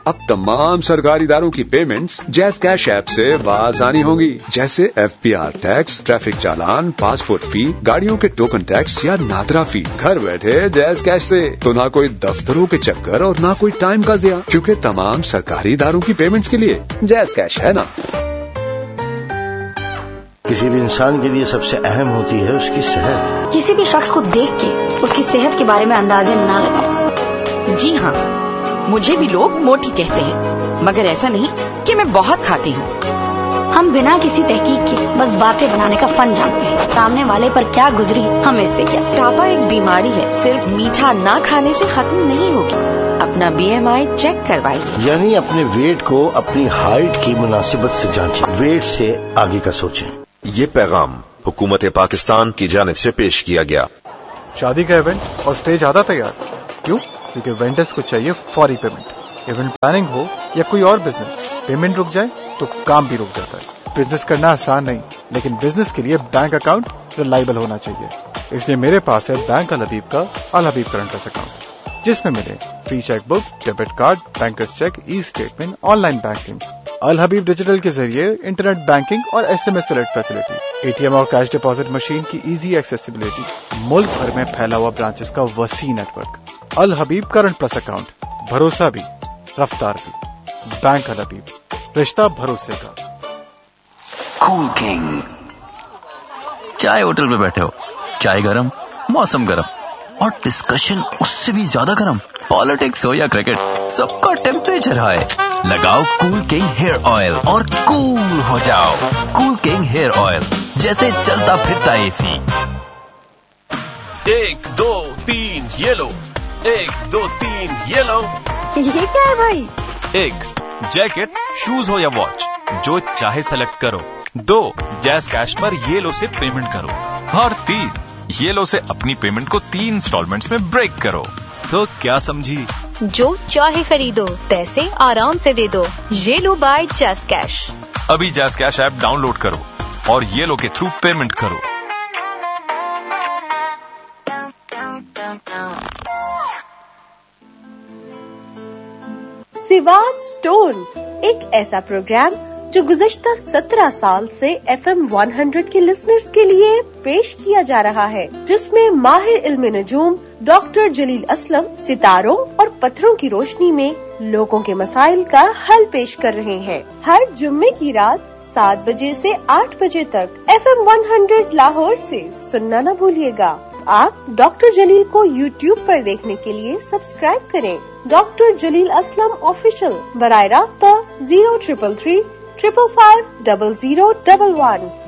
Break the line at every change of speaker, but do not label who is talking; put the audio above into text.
اب تمام سرکاری اداروں کی پیمنٹس جیز کیش ایپ سے بآسانی ہوں گی، جیسے FPR ٹیکس، ٹریفک چالان، پاسپورٹ فی، گاڑیوں کے ٹوکن ٹیکس یا نادرا فی، گھر بیٹھے جیز کیش سے۔ تو نہ کوئی دفتروں کے چکر اور نہ کوئی ٹائم کا ضیاع، کیونکہ تمام سرکاری اداروں کی پیمنٹس کے لیے جیز کیش ہے نا۔
کسی بھی انسان کے لیے سب سے اہم ہوتی ہے اس کی صحت۔
کسی بھی شخص کو دیکھ کے اس کی صحت کے بارے میں اندازے نہ لگائیں۔
جی ہاں، مجھے بھی لوگ موٹی کہتے ہیں، مگر ایسا نہیں کہ میں بہت کھاتی ہوں۔
ہم بنا کسی تحقیق کے بس باتیں بنانے کا فن جانتے ہیں، سامنے والے پر کیا گزری ہمیں اس سے کیا۔
موٹاپا ایک بیماری ہے، صرف میٹھا نہ کھانے سے ختم نہیں ہوگی۔ اپنا BMI چیک کروائیے،
یعنی اپنے ویٹ کو اپنی ہائٹ کی مناسبت سے جانچیں، ویٹ سے آگے کا سوچیں۔
یہ پیغام حکومت پاکستان کی جانب سے پیش کیا گیا۔
شادی کا ایونٹ اور اسٹیج آدھا تیار، کیوں؟ کیونکہ وینڈرز کو چاہیے فوری پیمنٹ۔ ایونٹ پلاننگ ہو یا کوئی اور بزنس، پیمنٹ رک جائے تو کام بھی رک جاتا ہے۔ بزنس کرنا آسان نہیں، لیکن بزنس کے لیے بینک اکاؤنٹ ریلائبل ہونا چاہیے۔ اس لیے میرے پاس ہے بینک الحبیب کا الحبیب کرنٹ پلس اکاؤنٹ، جس میں ملے free cheque book, debit card, bankers check, E statement, on line banking, الحبیب ڈیجیٹل کے ذریعے انٹرنیٹ بینکنگ اور SMS الرٹ فیسلٹی، ATM اور کیش ڈپازٹ مشین کی ایزی ایکسیسیبلٹی، ملک بھر میں پھیلا ہوا برانچز کا وسیع نیٹ ورک۔ الحبیب کرنٹ پلس اکاؤنٹ، بھروسہ بھی رفتار بھی۔ بینک الحبیب، رشتہ بھروسے کا۔
کول کنگ، چائے ہوٹل پہ بیٹھے ہو، چائے گرم، موسم گرم اور ڈسکشن اس سے بھی زیادہ گرم، پالیٹکس ہو یا کرکٹ، سب کا ٹیمپریچر ہائی۔ لگاؤ کول کنگ ہیئر آئل اور کول ہو جاؤ۔ کول کنگ ہیئر آئل، جیسے چلتا پھرتا AC۔
1 2 3 یہ لو، 1 2 3 یہ لو۔
یہ کیا ہے بھائی؟
1 جیکٹ، شوز ہو یا واچ، جو چاہے سلیکٹ کرو۔ 2 جیز کیش پر یہ لو سے پیمنٹ کرو۔ اور 3 یہ لو سے اپنی پیمنٹ کو 3 انسٹالمنٹس میں بریک کرو۔ تو کیا سمجھی؟
جو چاہے خریدو، پیسے آرام سے دے دو۔ یہ لو بائی جیز کیش۔
ابھی جیز کیش ایپ ڈاؤن لوڈ کرو اور یہ لو کے تھرو پیمنٹ کرو۔
سواد سٹون، ایک ایسا پروگرام جو گزشتہ 17 سال سے FM 100 کے لسنرز کے لیے پیش کیا جا رہا ہے، جس میں ماہر علم نجوم ڈاکٹر جلیل اسلم ستاروں اور پتھروں کی روشنی میں لوگوں کے مسائل کا حل پیش کر رہے ہیں۔ ہر جمعے کی رات 7 بجے سے 8 بجے تک FM 100 لاہور سے سننا نہ بھولیے گا۔ آپ ڈاکٹر جلیل کو YouTube پر دیکھنے کے لیے سبسکرائب کریں۔ ڈاکٹر جلیل اسلم آفیشل، براہ راستہ 0333 555 0011۔